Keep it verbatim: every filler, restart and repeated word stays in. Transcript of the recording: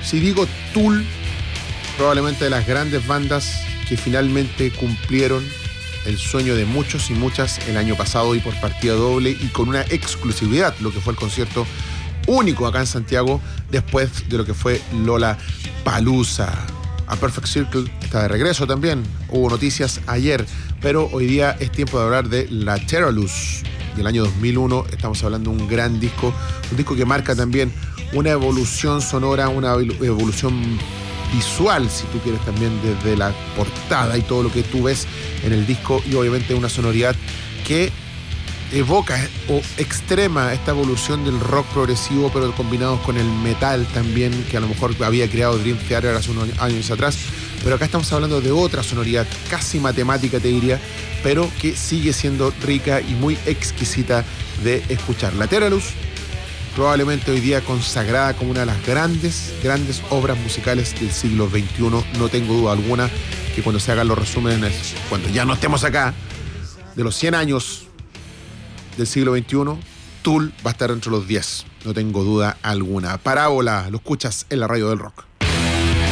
Si digo Tool, probablemente de las grandes bandas que finalmente cumplieron el sueño de muchos y muchas el año pasado y por partida doble y con una exclusividad, lo que fue el concierto único acá en Santiago después de lo que fue Lollapalooza. A Perfect Circle está de regreso también. Hubo noticias ayer, pero hoy día es tiempo de hablar de Lateralus. Del año dos mil uno estamos hablando de un gran disco, un disco que marca también una evolución sonora, una evolución visual, si tú quieres, también desde la portada y todo lo que tú ves en el disco, y obviamente una sonoridad que evoca o extrema esta evolución del rock progresivo, pero combinados con el metal también, que a lo mejor había creado Dream Theater hace unos años atrás. Pero acá estamos hablando de otra sonoridad, casi matemática te diría, pero que sigue siendo rica y muy exquisita de escuchar. Lateralus, probablemente hoy día consagrada como una de las grandes, grandes obras musicales del siglo veintiuno. No tengo duda alguna que cuando se hagan los resúmenes, cuando ya no estemos acá, de los cien años del siglo veintiuno, Tool va a estar entre los diez. No tengo duda alguna. Parábola, lo escuchas en la radio del rock.